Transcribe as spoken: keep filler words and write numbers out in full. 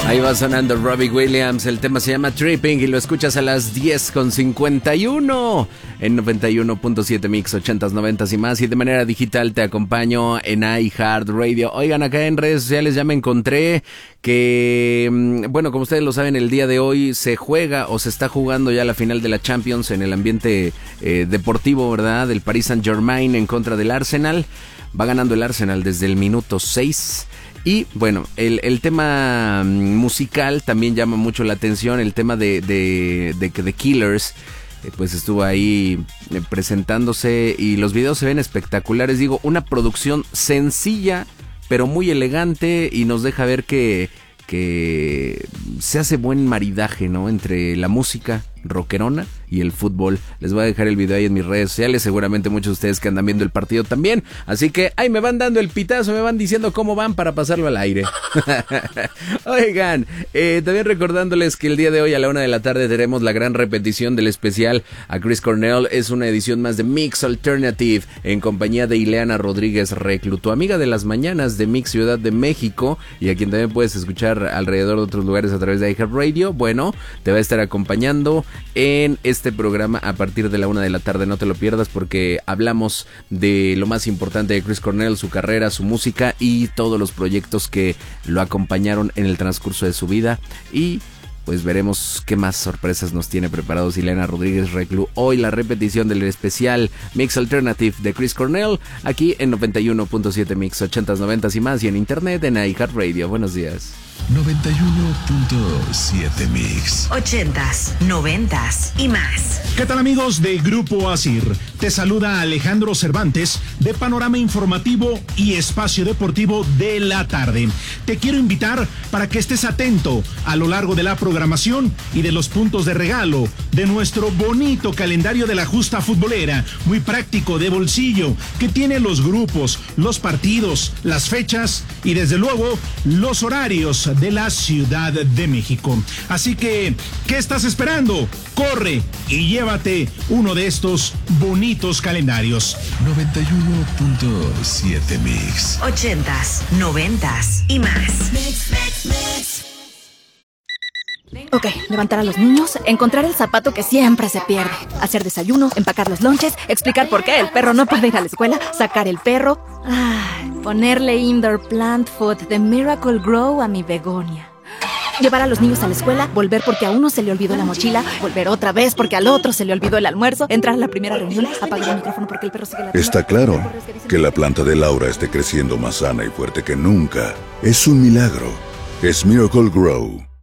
Ahí va sonando Robbie Williams, el tema se llama Tripping y lo escuchas a las diez con cincuenta y uno en noventa y uno punto siete Mix, ochentas, noventas y más, y de manera digital te acompaño en iHeartRadio. Oigan, acá en redes sociales ya me encontré que, bueno, como ustedes lo saben, el día de hoy se juega o se está jugando ya la final de la Champions en el ambiente eh, deportivo, ¿verdad? Del Paris Saint-Germain en contra del Arsenal. Va ganando el Arsenal desde el minuto seis. Y bueno, el, el tema musical también llama mucho la atención, el tema de, de, de que The Killers eh, pues estuvo ahí eh, presentándose y los videos se ven espectaculares. Digo, una producción sencilla pero muy elegante y nos deja ver que, que se hace buen maridaje, ¿no? Entre la música rockerona y el fútbol. Les voy a dejar el video ahí en mis redes sociales, seguramente muchos de ustedes que andan viendo el partido también, así que ahí me van dando el pitazo, me van diciendo cómo van para pasarlo al aire. Oigan, eh, también recordándoles que el día de hoy a la una de la tarde tenemos la gran repetición del especial a Chris Cornell. Es una edición más de Mix Alternative en compañía de Ileana Rodríguez Reclu, tu amiga de las mañanas de Mix Ciudad de México, y a quien también puedes escuchar alrededor de otros lugares a través de iHeartRadio. Bueno, te va a estar acompañando en este programa a partir de la una de la tarde. No te lo pierdas porque hablamos de lo más importante de Chris Cornell, su carrera, su música y todos los proyectos que lo acompañaron en el transcurso de su vida. Y pues veremos qué más sorpresas nos tiene preparados Ileana Rodríguez Reclu. Hoy la repetición del especial Mix Alternative de Chris Cornell aquí en noventa y uno punto siete Mix, ochentas, noventas y más, y en internet en iHeartRadio. Buenos días. noventa y uno punto siete Mix, ochentas, noventas y más. ¿Qué tal, amigos de Grupo Asir? Te saluda Alejandro Cervantes de Panorama Informativo y Espacio Deportivo de la Tarde. Te quiero invitar para que estés atento a lo largo de la programación y de los puntos de regalo de nuestro bonito calendario de la justa futbolera, muy práctico, de bolsillo, que tiene los grupos, los partidos, las fechas y desde luego los horarios de la Ciudad de México. Así que, ¿qué estás esperando? Corre y llévate uno de estos bonitos calendarios. noventa y uno punto siete Mix, ochentas, noventas y más. Mix, mix, mix. Ok, levantar a los niños, encontrar el zapato que siempre se pierde, hacer desayuno, empacar los lonches, explicar por qué el perro no puede ir a la escuela, sacar el perro, ay, ponerle indoor plant food de Miracle Grow a mi begonia. Llevar a los niños a la escuela, volver porque a uno se le olvidó la mochila, volver otra vez porque al otro se le olvidó el almuerzo, entrar a la primera reunión, apagar el micrófono porque el perro sigue la tienda. Está claro que la planta de Laura esté creciendo más sana y fuerte que nunca. Es un milagro. Es Miracle Grow.